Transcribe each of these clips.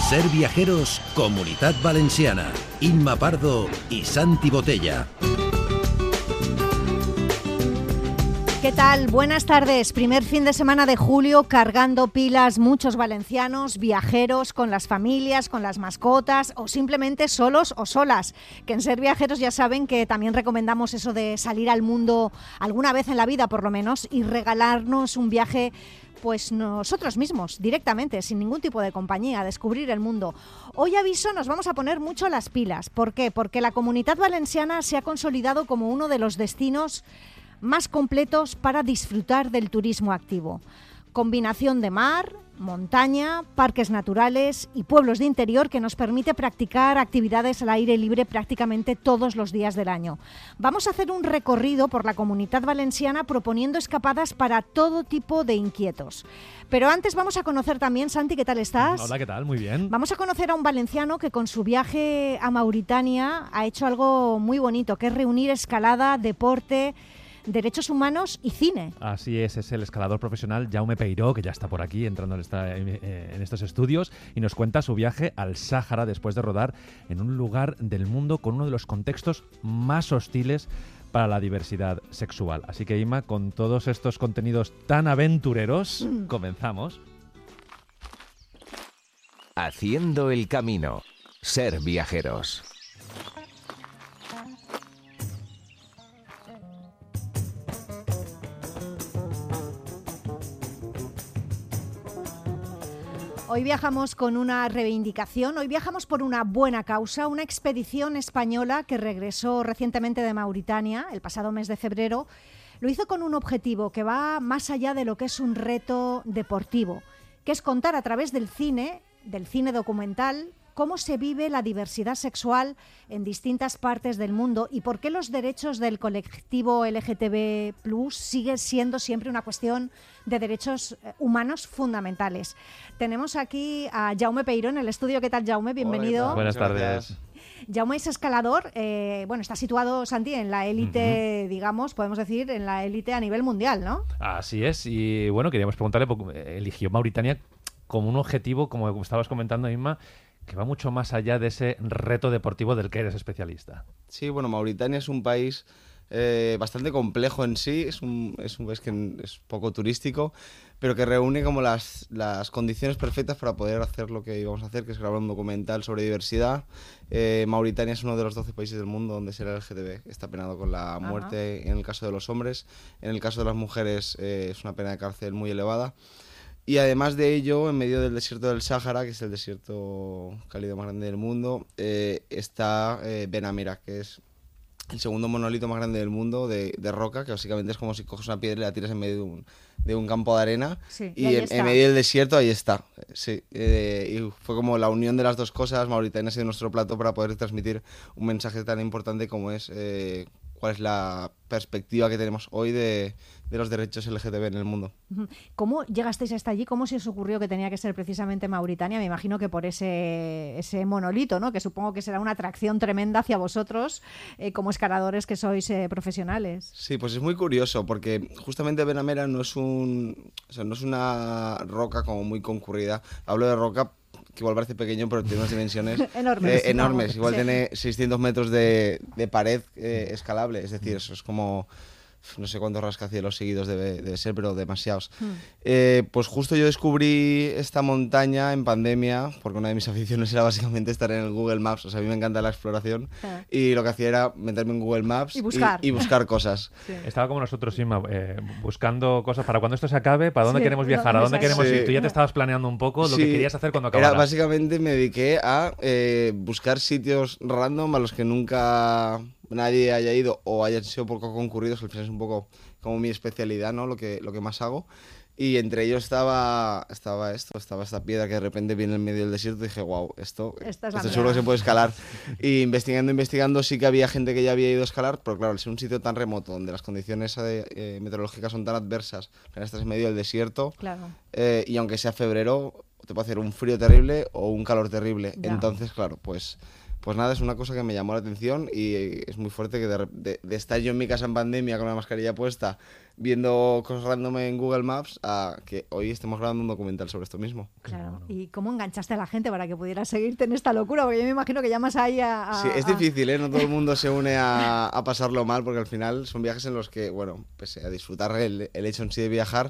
Ser Viajeros, Comunitat Valenciana. Inma Pardo y Santi Botella. ¿Qué tal? Buenas tardes. Primer fin de semana de julio, cargando pilas muchos valencianos, viajeros, con las familias, con las mascotas o simplemente solos o solas. Que en Ser Viajeros ya saben que también recomendamos eso de salir al mundo alguna vez en la vida por lo menos y regalarnos un viaje pues nosotros mismos, directamente, sin ningún tipo de compañía, a descubrir el mundo. Hoy aviso, nos vamos a poner mucho las pilas. ¿Por qué? Porque la Comunitat Valenciana se ha consolidado como uno de los destinos más completos para disfrutar del turismo activo. Combinación de mar, montaña, parques naturales y pueblos de interior que nos permite practicar actividades al aire libre prácticamente todos los días del año. Vamos a hacer un recorrido por la Comunitat Valenciana proponiendo escapadas para todo tipo de inquietos. Pero antes vamos a conocer también, Santi, ¿qué tal estás? Hola, ¿qué tal? Muy bien. Vamos a conocer a un valenciano que con su viaje a Mauritania ha hecho algo muy bonito, que es reunir escalada, deporte, derechos humanos y cine. Así es el escalador profesional Jaume Peiró, que ya está por aquí entrando en estos estudios y nos cuenta su viaje al Sáhara después de rodar en un lugar del mundo con uno de los contextos más hostiles para la diversidad sexual. Así que, Inma, con todos estos contenidos tan aventureros, comenzamos. Haciendo el camino. Ser Viajeros. Hoy viajamos con una reivindicación, hoy viajamos por una buena causa, una expedición española que regresó recientemente de Mauritania, el pasado mes de febrero. Lo hizo con un objetivo que va más allá de lo que es un reto deportivo, que es contar a través del cine documental, cómo se vive la diversidad sexual en distintas partes del mundo y por qué los derechos del colectivo LGTB+ sigue siendo siempre una cuestión de derechos humanos fundamentales. Tenemos aquí a Jaume Peiró en el estudio. ¿Qué tal, Jaume? Bienvenido. Hola, buenas tardes. Jaume es escalador, está situado, Santi, en la élite, digamos, podemos decir, en la élite a nivel mundial, ¿no? Así es, y bueno, queríamos preguntarle, eligió Mauritania como un objetivo, como estabas comentando, Inma, que va mucho más allá de ese reto deportivo del que eres especialista. Sí, bueno, Mauritania es un país bastante complejo en sí, es un país que es poco turístico, pero que reúne como las condiciones perfectas para poder hacer lo que íbamos a hacer, que es grabar un documental sobre diversidad. Mauritania es uno de los 12 países del mundo donde ser LGTB está penado con la muerte en el caso de los hombres. En el caso de las mujeres es una pena de cárcel muy elevada. Y además de ello, en medio del desierto del Sáhara, que es el desierto cálido más grande del mundo, está Ben Amira, que es el segundo monolito más grande del mundo de roca, que básicamente es como si coges una piedra y la tiras en medio de un campo de arena. Sí, y en medio del desierto ahí está. Sí, y fue como la unión de las dos cosas. Mauritania ha sido nuestro plato para poder transmitir un mensaje tan importante como es cuál es la perspectiva que tenemos hoy de los derechos LGTB en el mundo. ¿Cómo llegasteis hasta allí? ¿Cómo se os ocurrió que tenía que ser precisamente Mauritania? Me imagino que por ese monolito, ¿no? Que supongo que será una atracción tremenda hacia vosotros como escaladores que sois profesionales. Sí, pues es muy curioso porque justamente Ben Amira no es una roca como muy concurrida. Hablo de roca que igual parece pequeño, pero tiene unas dimensiones enormes. Igual tiene 600 metros de pared escalable, es decir, eso es como no sé cuántos rascacielos seguidos debe ser, pero demasiados. Pues justo yo descubrí esta montaña en pandemia, porque una de mis aficiones era básicamente estar en el Google Maps. O sea, a mí me encanta la exploración y lo que hacía era meterme en Google Maps y buscar cosas. Sí. Estaba como nosotros, Inma, buscando cosas para cuando esto se acabe, para dónde queremos viajar, a dónde queremos ir. Tú ya te estabas planeando un poco lo que querías hacer cuando acabara. Básicamente me dediqué a buscar sitios random a los que nunca nadie haya ido o hayan sido poco concurridos, que al final es un poco como mi especialidad, ¿no? Lo que más hago. Y entre ellos estaba esta piedra que de repente viene en medio del desierto y dije, wow, esto seguro que se puede escalar. Y investigando sí que había gente que ya había ido a escalar, pero claro, al ser un sitio tan remoto, donde las condiciones meteorológicas son tan adversas, que estás en medio del desierto, claro. Y aunque sea febrero, te puede hacer un frío terrible o un calor terrible. Ya. Entonces, claro, pues pues nada, es una cosa que me llamó la atención y es muy fuerte que de estar yo en mi casa en pandemia con la mascarilla puesta, viendo cosas random en Google Maps, a que hoy estemos grabando un documental sobre esto mismo. Claro. ¿Y cómo enganchaste a la gente para que pudiera seguirte en esta locura? Porque yo me imagino que llamas ahí Sí, es difícil, ¿eh? No todo el mundo se une a pasarlo mal, porque al final son viajes en los que, bueno, pese a disfrutar el hecho en sí de viajar,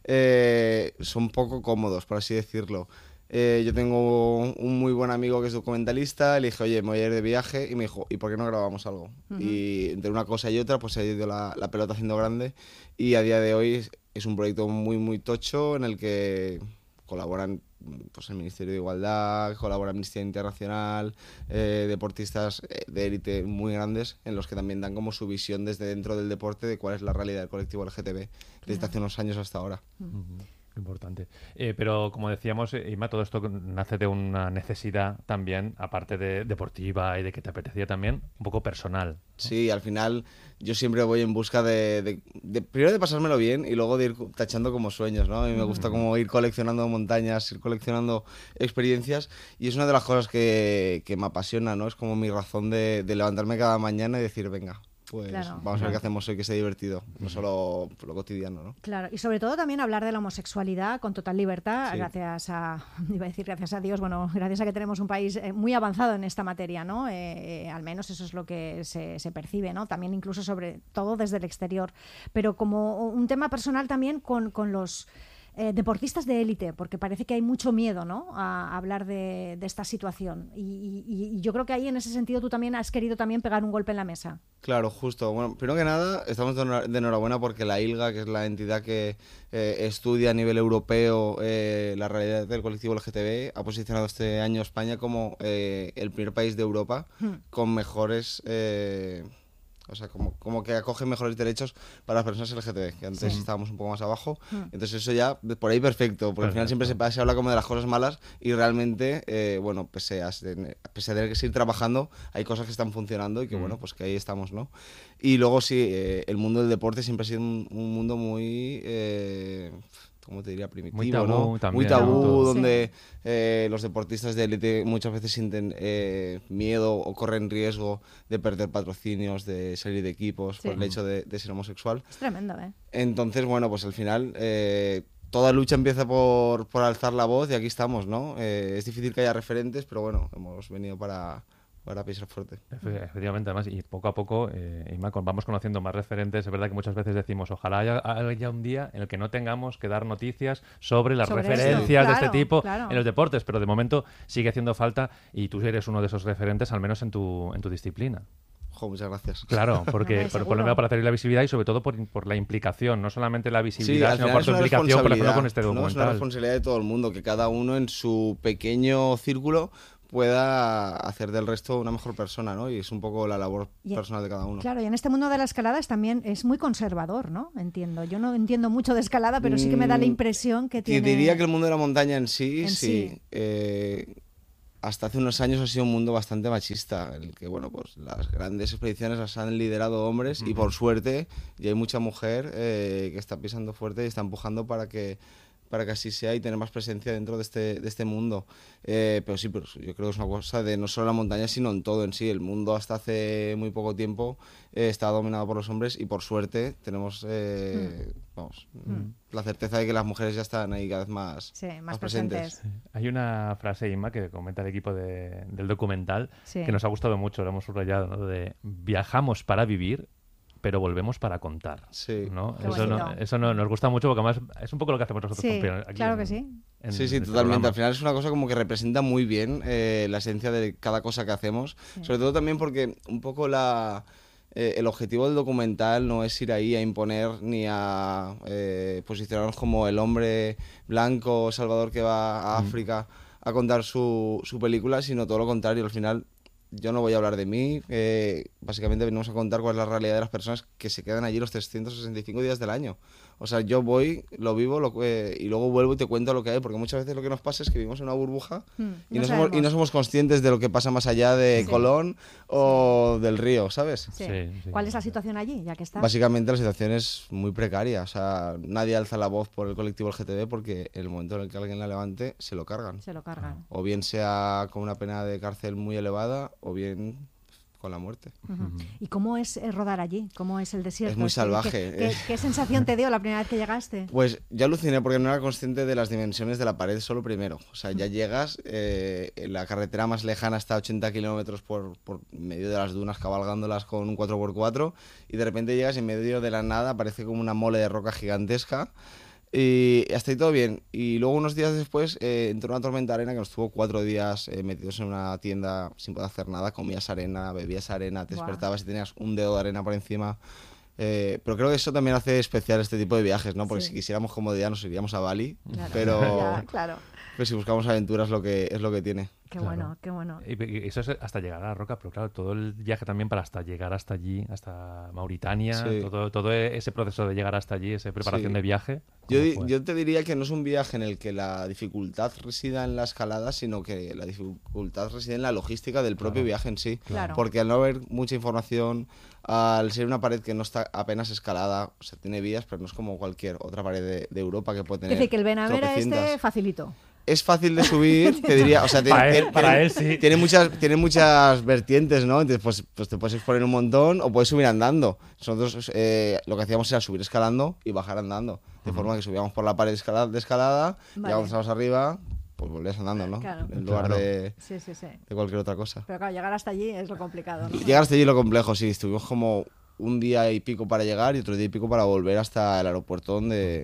son poco cómodos, por así decirlo. Yo tengo un muy buen amigo que es documentalista, le dije, oye, me voy a ir de viaje, y me dijo, ¿y por qué no grabamos algo? Y entre una cosa y otra, pues se ha ido la pelota haciendo grande, y a día de hoy es un proyecto muy, muy tocho en el que colaboran pues el Ministerio de Igualdad, colabora Amnistía Internacional, deportistas de élite muy grandes, en los que también dan como su visión desde dentro del deporte de cuál es la realidad del colectivo LGTB desde hace unos años hasta ahora. Importante. Pero como decíamos, Inma, todo esto nace de una necesidad también, aparte de deportiva y de que te apetecía también, un poco personal, ¿no? Sí, al final yo siempre voy en busca primero de pasármelo bien y luego de ir tachando como sueños, ¿no? A mí me gusta como ir coleccionando montañas, ir coleccionando experiencias, y es una de las cosas que me apasiona, ¿no? Es como mi razón de levantarme cada mañana y decir, venga, pues vamos a ver qué hacemos hoy que sea divertido, no solo lo cotidiano, ¿no? Claro, y sobre todo también hablar de la homosexualidad con total libertad, gracias a Dios, bueno, gracias a que tenemos un país muy avanzado en esta materia, ¿no? Al menos eso es lo que se percibe, ¿no? También incluso sobre todo desde el exterior, pero como un tema personal también con los deportistas de élite, porque parece que hay mucho miedo, ¿no?, a hablar de esta situación, y yo creo que ahí en ese sentido tú también has querido también pegar un golpe en la mesa. Claro, justo. Bueno, primero que nada, estamos de enhorabuena porque la ILGA, que es la entidad que estudia a nivel europeo la realidad del colectivo LGTB, ha posicionado este año a España como el primer país de Europa con mejores... o sea, como que acoge mejores derechos para las personas LGTB, que antes estábamos un poco más abajo. Entonces eso ya, por ahí perfecto, porque al final siempre se habla como de las cosas malas, y realmente, bueno, pese a tener que seguir trabajando, hay cosas que están funcionando y que, bueno, pues que ahí estamos, ¿no? Y luego sí, el mundo del deporte siempre ha sido un mundo muy... ¿cómo te diría? Primitivo, muy tabú, ¿no? también, muy tabú, ¿no? donde los deportistas de élite muchas veces sienten miedo o corren riesgo de perder patrocinios, de salir de equipos por el hecho de ser homosexual. Es tremendo, ¿eh? Entonces, bueno, pues al final toda lucha empieza por alzar la voz, y aquí estamos, ¿no? Es difícil que haya referentes, pero bueno, hemos venido para pisar fuerte. Efectivamente, además, y poco a poco, Inma, vamos conociendo más referentes. Es verdad que muchas veces decimos, ojalá haya un día en el que no tengamos que dar noticias sobre las referencias de este tipo en los deportes, pero de momento sigue haciendo falta, y tú eres uno de esos referentes, al menos en tu disciplina. Muchas gracias. Claro, porque por lo menos para hacer la visibilidad y sobre todo por la implicación, no solamente la visibilidad, sino por su implicación, por ejemplo, con este documental. Es una responsabilidad de todo el mundo, que cada uno en su pequeño círculo pueda hacer del resto una mejor persona, ¿no? Y es un poco la labor personal de cada uno. Claro, y en este mundo de la escalada también es muy conservador, ¿no? Entiendo. Yo no entiendo mucho de escalada, pero sí que me da la impresión que tiene... Diría que el mundo de la montaña en sí. Hasta hace unos años ha sido un mundo bastante machista, en el que, bueno, pues las grandes expediciones las han liderado hombres, y por suerte ya hay mucha mujer que está pisando fuerte y está empujando para que así sea y tener más presencia dentro de este mundo. Pero sí, pero yo creo que es una cosa de no solo la montaña, sino en todo en sí. El mundo hasta hace muy poco tiempo estaba dominado por los hombres, y por suerte tenemos la certeza de que las mujeres ya están ahí cada vez más presentes. Sí. Hay una frase, Inma, que comenta el equipo del documental, que nos ha gustado mucho, lo hemos subrayado, ¿no? De viajamos para vivir, pero volvemos para contar. Sí. ¿no? Eso nos gusta mucho, porque además es un poco lo que hacemos nosotros. Aquí claro que sí. Sí, totalmente. Programa. Al final es una cosa como que representa muy bien la esencia de cada cosa que hacemos. Sobre todo también porque un poco el objetivo del documental no es ir ahí a imponer ni a posicionarnos como el hombre blanco salvador que va a África a contar su película, sino todo lo contrario. Al final yo no voy a hablar de mí, básicamente venimos a contar cuál es la realidad de las personas que se quedan allí los 365 días del año. O sea, yo voy, lo vivo y luego vuelvo y te cuento lo que hay, porque muchas veces lo que nos pasa es que vivimos en una burbuja y no somos conscientes de lo que pasa más allá de Colón o del río, ¿sabes? Sí. Sí. ¿Cuál es la situación allí, ya que estás? Básicamente la situación es muy precaria. O sea, nadie alza la voz por el colectivo LGTB porque en el momento en el que alguien la levante, se lo cargan. Se lo cargan. O bien sea con una pena de cárcel muy elevada o bien con la muerte. ¿Y cómo es rodar allí? ¿Cómo es el desierto? Es muy salvaje. ¿Qué sensación te dio la primera vez que llegaste? Pues yo aluciné porque no era consciente de las dimensiones de la pared solo primero. O sea, ya llegas, la carretera más lejana está a 80 kilómetros por medio de las dunas, cabalgándolas con un 4x4, y de repente llegas y en medio de la nada aparece como una mole de roca gigantesca. Y hasta ahí todo bien. Y luego unos días después entró una tormenta de arena que nos tuvo 4 días metidos en una tienda sin poder hacer nada. Comías arena, bebías arena, te despertabas y tenías un dedo de arena por encima. Pero creo que eso también hace especial este tipo de viajes, ¿no? Porque si quisiéramos comodidad nos iríamos a Bali, Claro. pero Ya, claro. pues si buscamos aventuras es lo que tiene. Qué Claro. bueno, qué bueno. Y eso es hasta llegar a la roca, pero claro, todo el viaje también para hasta llegar hasta allí, hasta Mauritania, Sí. todo ese proceso de llegar hasta allí, esa preparación Sí. de viaje. Yo, ¿cómo fue? yo te diría que no es un viaje en el que la dificultad resida en la escalada, sino que la dificultad reside en la logística del propio Claro. viaje en sí. Claro. Porque al no haber mucha información, al ser una pared que no está apenas escalada, o sea, tiene vías, pero no es como cualquier otra pared de Europa que puede Es tener. decir, que el Benavera tropecientas. facilito. Es fácil de subir, te diría, o sea, Para él sí. tiene muchas vertientes, ¿no? Entonces, pues te puedes exponer un montón o puedes subir andando. Nosotros lo que hacíamos era subir escalando y bajar andando, de forma que subíamos por la pared de escalada, Vale. llegábamos arriba, pues volvías andando, ¿no? Claro. En lugar Claro. Sí, sí, sí. de cualquier otra cosa. Pero claro, llegar hasta allí es lo complicado, ¿no? Llegar hasta allí lo complejo, sí, estuvimos como un día y pico para llegar y otro día y pico para volver hasta el aeropuerto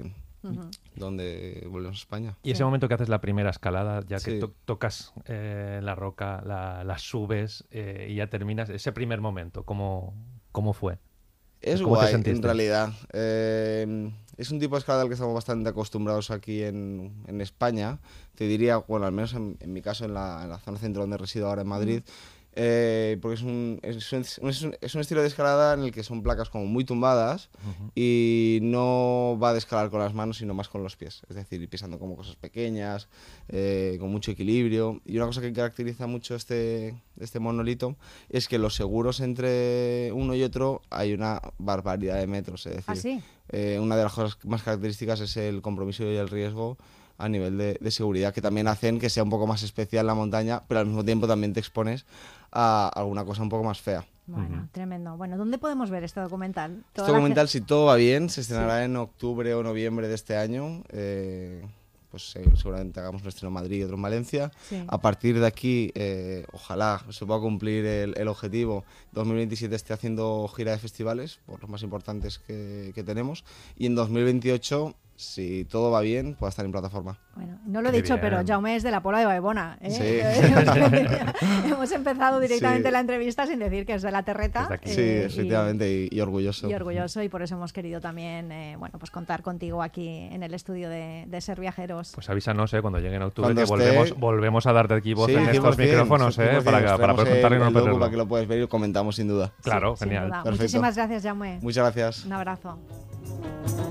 donde volvemos a España. Y ese momento que haces la primera escalada, ya que Sí. tocas la roca, la subes y ya terminas, ese primer momento, ¿cómo fue? Es ¿Cómo te guay, en sentiste? realidad. Es un tipo de escalada al que estamos bastante acostumbrados aquí en España. Te diría, bueno, al menos en mi caso, en la zona centro donde resido ahora en Madrid, porque es un estilo de escalada en el que son placas como muy tumbadas y no va de escalar con las manos, sino más con los pies. Es decir, ir pisando como cosas pequeñas, con mucho equilibrio. Y una cosa que caracteriza mucho este monolito es que los seguros entre uno y otro hay una barbaridad de metros. Es decir, ¿Ah, sí? una de las cosas más características es el compromiso y el riesgo a nivel de seguridad, que también hacen que sea un poco más especial la montaña, pero al mismo tiempo también te expones a alguna cosa un poco más fea. Bueno, tremendo. Bueno, ¿dónde podemos ver este documental? Este documental, si todo va bien, se estrenará en octubre o noviembre de este año. Pues seguramente hagamos un estreno en Madrid y otro en Valencia. Sí. A partir de aquí, ojalá se pueda cumplir el objetivo. 2027 esté haciendo gira de festivales, por los más importantes que tenemos. Y en 2028, si todo va bien, pueda estar en plataforma. Bueno, no lo he Qué dicho, bien. pero Jaume es de la Pola de Baebona, ¿eh? Sí. Hemos empezado directamente Sí. la entrevista sin decir que es de la Terreta. Desde aquí. Sí, efectivamente, y orgulloso. Y orgulloso, y por eso hemos querido también bueno, pues contar contigo aquí en el estudio de Ser Viajeros. Pues avísanos, cuando llegue en octubre, Cuando que esté- volvemos a darte aquí voz Sí, en estos 100%, micrófonos, 100%, para poder contarlo y no el docu perderlo. para que lo puedes ver y lo comentamos sin duda. Claro, Sin genial. duda. Perfecto. Muchísimas gracias, Jaume. Muchas gracias. Un abrazo.